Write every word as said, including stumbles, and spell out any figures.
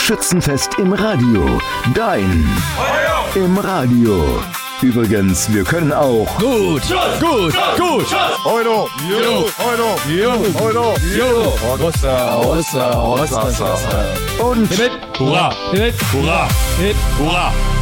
Schützenfest im Radio. Dein Feuer im Radio. Übrigens, wir können auch gut, gut, gut. Euro, Jo, Euro, jo, Euro, jo. Rossa, Rossa, Rossa, Rossa. und Hip, hip, hurra, hip, hip, hurra, hip, hurra.